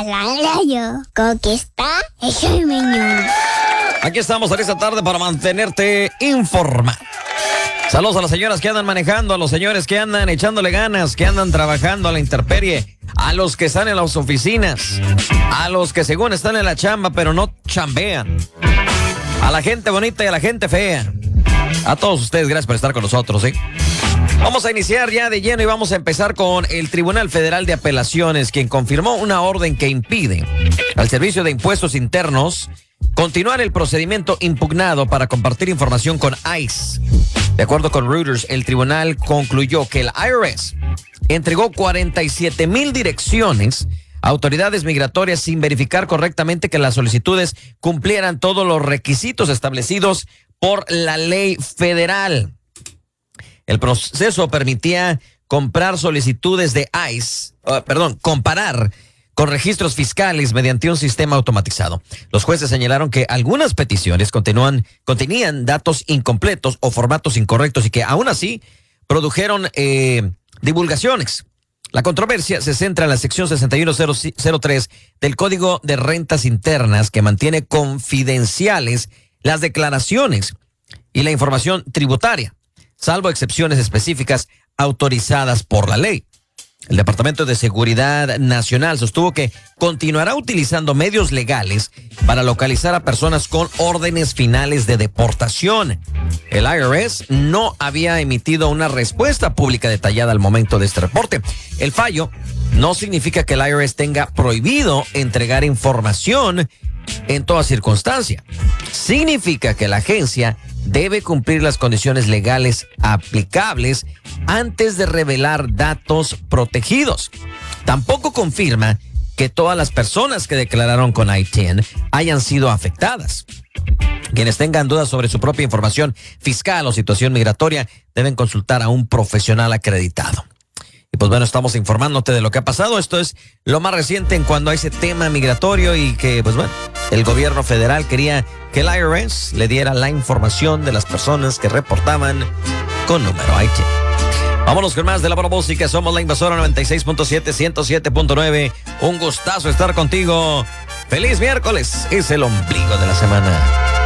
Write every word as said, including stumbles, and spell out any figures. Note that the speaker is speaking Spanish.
la radio. Conquista es el menú. Aquí estamos en esta tarde para mantenerte informado. Saludos a las señoras que andan manejando, a los señores que andan echándole ganas, que andan trabajando a la intemperie, a los que están en las oficinas, a los que según están en la chamba pero no chambean, a la gente bonita y a la gente fea. A todos ustedes, gracias por estar con nosotros, ¿sí? Vamos a iniciar ya de lleno y vamos a empezar con el Tribunal Federal de Apelaciones, quien confirmó una orden que impide al Servicio de Impuestos Internos continuar el procedimiento impugnado para compartir información con ICE. De acuerdo con Reuters, el tribunal concluyó que el I R S entregó cuarenta y siete mil direcciones a autoridades migratorias sin verificar correctamente que las solicitudes cumplieran todos los requisitos establecidos por la ley federal. El proceso permitía comprar solicitudes de ICE, uh, perdón, comparar con registros fiscales mediante un sistema automatizado. Los jueces señalaron que algunas peticiones continúan, contenían datos incompletos o formatos incorrectos y que aún así produjeron eh, divulgaciones. La controversia se centra en la sección sesenta y uno cero tres del Código de Rentas Internas, que mantiene confidenciales las declaraciones y la información tributaria, salvo excepciones específicas autorizadas por la ley. El Departamento de Seguridad Nacional sostuvo que continuará utilizando medios legales para localizar a personas con órdenes finales de deportación. El I R S no había emitido una respuesta pública detallada al momento de este reporte. El fallo no significa que el I R S tenga prohibido entregar información en toda circunstancia. Significa que la agencia debe cumplir las condiciones legales aplicables antes de revelar datos protegidos. Tampoco confirma que todas las personas que declararon con I T I N hayan sido afectadas. Quienes tengan dudas sobre su propia información fiscal o situación migratoria deben consultar a un profesional acreditado. Y pues bueno, estamos informándote de lo que ha pasado. Esto es lo más reciente en cuanto a ese tema migratorio y que, pues bueno, el gobierno federal quería que el I R S le diera la información de las personas que reportaban con número I T I N. Vámonos con más de la buena música. Somos La Invasora noventa y seis punto siete, ciento siete punto nueve. Un gustazo estar contigo. Feliz miércoles. Es el ombligo de la semana.